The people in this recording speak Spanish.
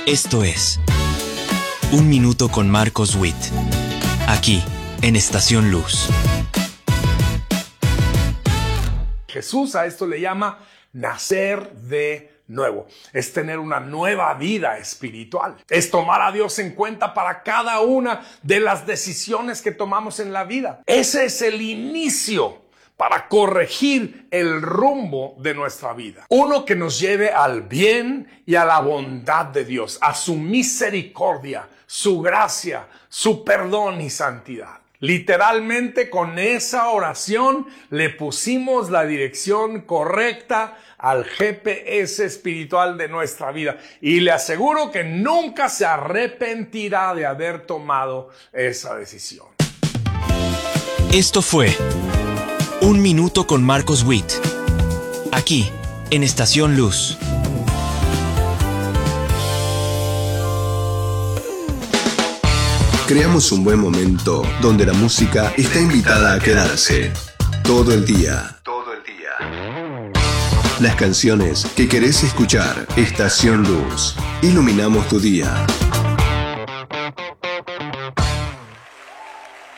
Esto es Un Minuto con Marcos Witt, aquí en Estación Luz. Jesús a esto le llama nacer de nuevo. Es tener una nueva vida espiritual. Es tomar a Dios en cuenta para cada una de las decisiones que tomamos en la vida. Ese es el inicio para corregir el rumbo de nuestra vida. Uno que nos lleve al bien y a la bondad de Dios, a su misericordia, su gracia, su perdón y santidad. Literalmente con esa oración le pusimos la dirección correcta al GPS espiritual de nuestra vida. Y le aseguro que nunca se arrepentirá de haber tomado esa decisión. Esto fue Un Minuto con Marcos Witt, aquí en Estación Luz. Creamos un buen momento donde la música está invitada a quedarse todo el día. Las canciones que querés escuchar. Estación Luz. Iluminamos tu día.